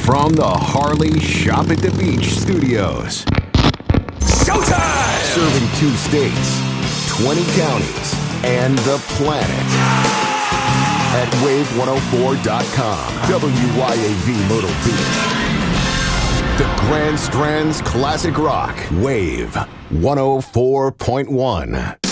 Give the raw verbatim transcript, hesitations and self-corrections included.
From the Harley Shop at the Beach studios. Showtime! Serving two states, twenty counties, and the planet. At wave one oh four dot com, W Y A V Myrtle Beach. The Grand Strands Classic Rock, Wave one oh four point one.